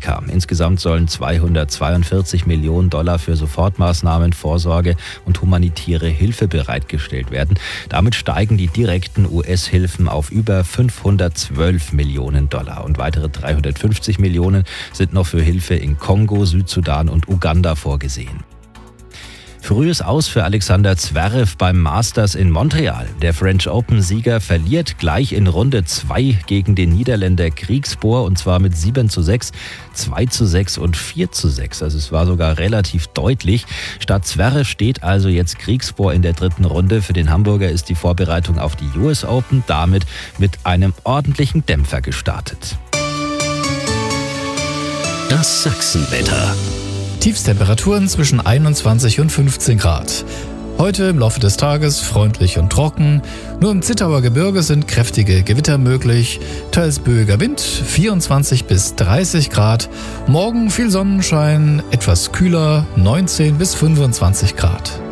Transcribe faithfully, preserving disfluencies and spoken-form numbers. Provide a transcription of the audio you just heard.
Amerika. Insgesamt sollen zweihundertzweiundvierzig Millionen Dollar für Sofortmaßnahmen, Vorsorge und humanitäre Hilfe bereitgestellt werden. Damit steigen die direkten U S-Hilfen auf über fünfhundertzwölf Millionen Dollar. Und weitere dreihundertfünfzig Millionen sind noch für Hilfe in Kongo, Südsudan und Uganda vorgesehen. Frühes Aus für Alexander Zverev beim Masters in Montreal. Der French Open-Sieger verliert gleich in Runde zwei gegen den Niederländer Griekspoor, und zwar mit sieben zu sechs, zwei zu sechs und vier zu sechs. Also es war sogar relativ deutlich. Statt Zverev steht also jetzt Griekspoor in der dritten Runde. Für den Hamburger ist die Vorbereitung auf die U S Open damit mit einem ordentlichen Dämpfer gestartet. Das Sachsenwetter. Tiefstemperaturen zwischen einundzwanzig und fünfzehn Grad. Heute im Laufe des Tages freundlich und trocken. Nur im Zittauer Gebirge sind kräftige Gewitter möglich. Teils böiger Wind, vierundzwanzig bis dreißig Grad. Morgen viel Sonnenschein, etwas kühler, neunzehn bis fünfundzwanzig Grad.